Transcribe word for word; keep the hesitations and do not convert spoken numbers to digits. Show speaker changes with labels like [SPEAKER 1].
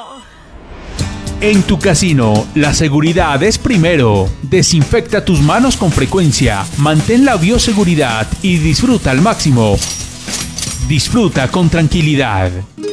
[SPEAKER 1] En tu casino, la seguridad es primero. Desinfecta tus manos con frecuencia, mantén la bioseguridad y disfruta al máximo. Disfruta con tranquilidad.